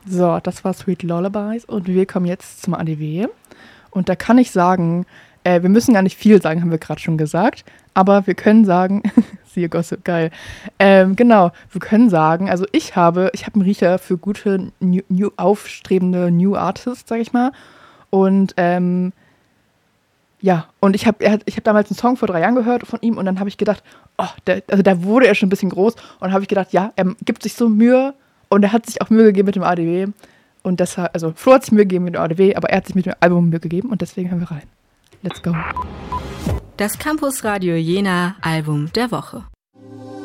So, das war Sweet Lullabies und wir kommen jetzt zum ADW. Und da kann ich sagen, wir müssen gar nicht viel sagen, haben wir gerade schon gesagt. Aber wir können sagen, siehe Gossip, geil. Genau, wir können sagen, also ich habe einen Riecher für gute, aufstrebende New Artists, sag ich mal. Und ja, und ich hab damals einen Song vor 3 Jahren gehört von ihm und dann habe ich gedacht, oh, da wurde er schon ein bisschen groß und dann habe ich gedacht, ja, er gibt sich so Mühe und er hat sich auch Mühe gegeben mit dem ADW und deshalb, also Flo hat sich Mühe gegeben mit dem ADW, aber er hat sich mit dem Album Mühe gegeben und deswegen hören wir rein. Let's go. Das Campus Radio Jena Album der Woche.